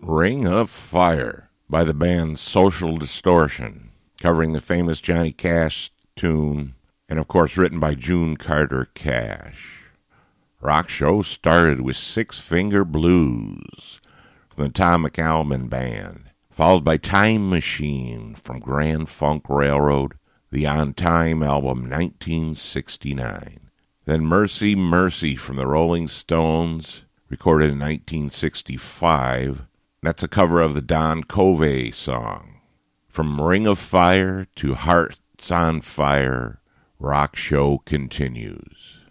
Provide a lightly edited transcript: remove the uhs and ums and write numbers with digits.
Ring of Fire by the band Social Distortion, covering the famous Johnny Cash tune, and of course written by June Carter Cash. Rock Show started with Six Finger Blues from the Tom McAlmon Band, followed by Time Machine from Grand Funk Railroad, the On Time album 1969. Then Mercy Mercy from the Rolling Stones, recorded in 1965. That's a cover of the Don Covey song. From Ring of Fire to Hearts on Fire, Rock Show continues.